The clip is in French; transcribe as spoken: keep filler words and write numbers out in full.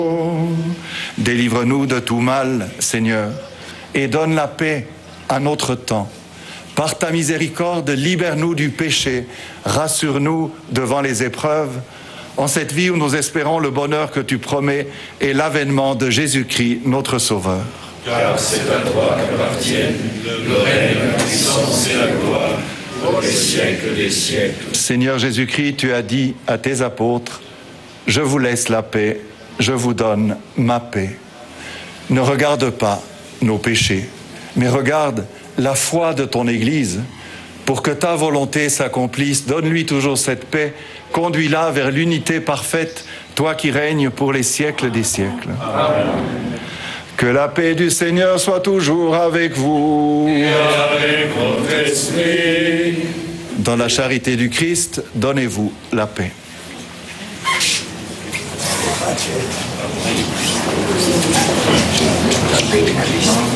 Délivre-nous de tout mal, Seigneur, et donne la paix à notre temps. Par ta miséricorde, libère-nous du péché, rassure-nous devant les épreuves, en cette vie où nous espérons le bonheur que tu promets et l'avènement de Jésus-Christ, notre Sauveur. Car c'est à toi qu'appartiennent le règne, la puissance et la gloire, pour les siècles des siècles. Seigneur Jésus-Christ, tu as dit à tes apôtres, « Je vous laisse la paix, je vous donne ma paix. » Ne regarde pas nos péchés, mais regarde la foi de ton Église. Pour que ta volonté s'accomplisse, donne-lui toujours cette paix, conduis-la vers l'unité parfaite, toi qui règnes pour les siècles des siècles. Amen. Que la paix du Seigneur soit toujours avec vous. Et avec votre esprit. Dans la charité du Christ, donnez-vous la paix. La paix.